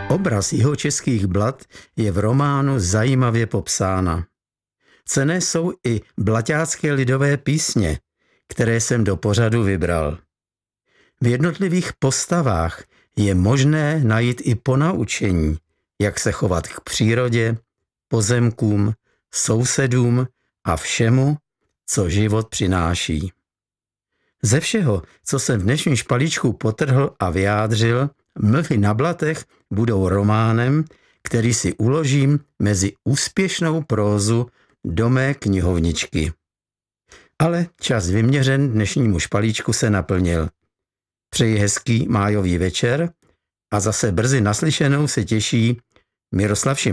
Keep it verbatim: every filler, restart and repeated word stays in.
Obraz jihočeských blat je v románu zajímavě popsána. Cenné jsou i blaťácké lidové písně, které jsem do pořadu vybral. V jednotlivých postavách je možné najít i ponaučení, jak se chovat k přírodě, pozemkům, sousedům a všemu, co život přináší. Ze všeho, co jsem v dnešním špalíčku potrhl a vyjádřil, Mlhy na blatech budou románem, který si uložím mezi úspěšnou prózu do mé knihovničky. Ale čas vyměřen dnešnímu špalíčku se naplnil. Přeji hezký májový večer a zase brzy naslyšenou se těší Miroslav Šimeček.